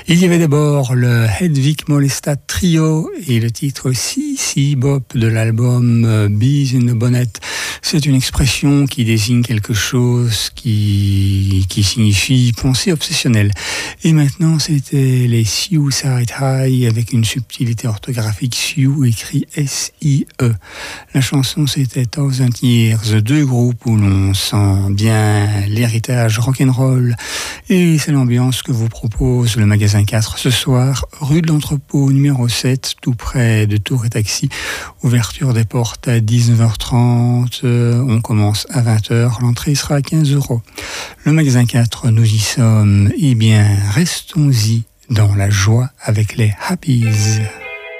Il y avait d'abord le Hedwig Mollestad Trio et le titre Si Bop de l'album Bees in the Bonnet. C'est une expression qui désigne quelque chose qui signifie pensée obsessionnelle. Et maintenant, c'était les Sioux Side High avec une subtilité orthographique Sioux écrit S-I-E. La chanson, c'était Thousand Years, deux groupes où l'on sent bien l'héritage rock'n'roll. Et c'est l'ambiance que vous propose le magasin 4 ce soir, rue de l'Entrepôt numéro 7, tout près de Tour et Taxi. Ouverture des portes à 19h30, on commence à 20h, l'entrée sera à 15 €. Le magasin 4, nous y sommes, eh bien, restons-y dans la joie avec les Happies.